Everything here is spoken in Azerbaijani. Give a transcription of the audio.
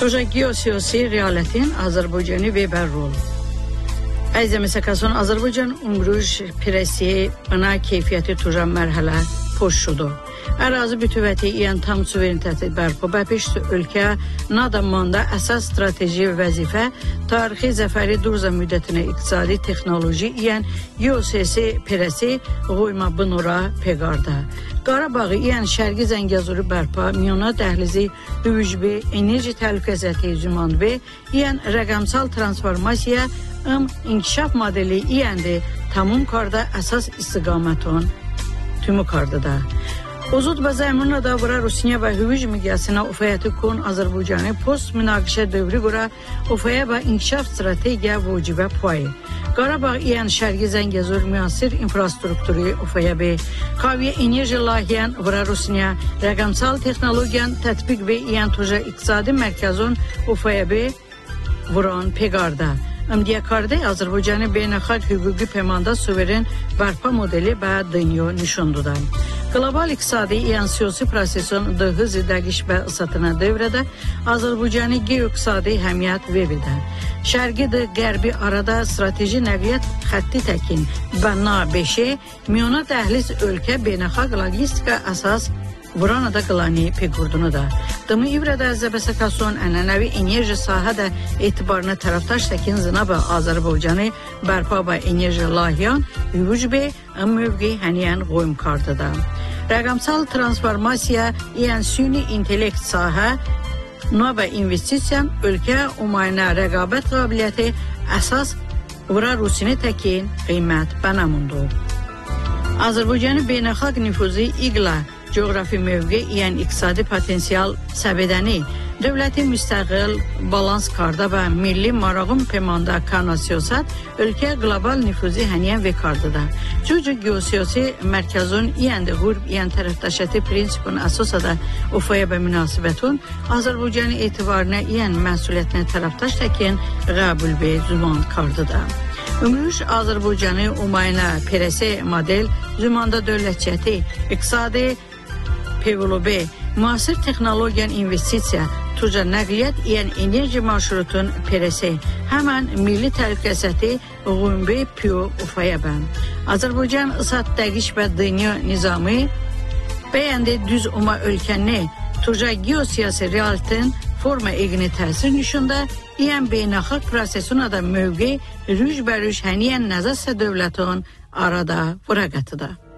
توجه geosiyasi realetin Azerbaycan'ı ve rol. Aziz mesakason Azerbaycan umruj presi bana keyfiyeti tujan merhale poş şudu. Ərazi bütövəti yəni tam suvereniteti bərpa bəpişdi ölkə nadamanda əsas strateji vəzifə tarixi zəfəri durza müddətinə iqtisadi texnoloji yəni geosiyasi presi qoyma bunura pegarda. Qarabağı yəni Şərqi Zəngəzuru bərpa miyona dəhlizi hüvücbi enerji təhlükəsizliyi zümanbi yəni rəqəmsal transformasiya inkişaf modeli yəni tamam karda əsas istiqamətun tümü karda. Uzud və zəminə davra Rusiya və hüvüc miqyasına ufayəti kon Azərbaycanı post münaqişə dövrü qura ufaya və inkişaf strategiya vacibə payı. Qarabağ yəni Şərqi Zəngəzur müasir infrastrukturu ufaya və qaviyə enerji layihən və Rusiya rəqəmsal texnologiyan tətbiq və yəni tuja iqtisadi mərkəzun ufaya və vuran pegarda. Diyakarda Azərbaycanı beynəlxalq hüquqi pəymanda suveren bərpa modeli və dünya nişandıdır. Global iqtisadi yəni siyasi prosesin hızlı dəqiş və ısatına dövrədə Azərbaycanı geoiqtisadi həmiyyət verir. Şərqi də qərbi arada strateji nəqliyyat xətti təkin və Na5 miyona dəhliz ölkə beynəlxalq logistika əsas Buranada qılani pekurdunu da. Dımı İvrədə Zəbəsəkason ənənəvi enerji sahədə etibarına tərəfdaş təkin zınabı Azərbaycanı bərpa və enerji lahiyan hüvücbi mövqi həniyən qoyum kartıda. Rəqəmsal transformasiya yəni süni intellekt sahə nova investisiya ölkə umayına rəqabət qabiliyyəti əsas vura Rusini təkin qiymət bənamundu. Azərbaycanı beynəlxalq nüfuzu iqla coğrafi mövqe yəni iqtisadi potensial səbədəni dövləti müstəqil balans karda və milli marağın pəymanda kana siyasət ölkə qlobal nüfuzu həniyən və kardıda. Cücü geosiyasi mərkəzun yəni qurb yəni tərəfdaşəti prinsipin əsasada ufaya və münasibətun Azərbaycanı etibarına yəni məsuliyyətinə tərəfdaş təkin qəbul və züman kardıda. Ömrüş Azərbaycanı umayına perese model zümanda dövlətçəti, iqtisadi pevolobe, müasir texnologiyan investisiya, tuca nəqliyyat yəni enerji marşrutun perese, həmən milli təhlükəsizliyi qümbi piyo ufaya bən. Azərbaycan ısat dəqiş və dünya nizamı bəyəndə düz uma ölkəni, tuca geosiyasi realitin forma eğini təsir nüşündə yəni beynəlxalq prosesun da mövqe rüj bərüj həniyən nəzəsə dövlətin arada vuraqatıda.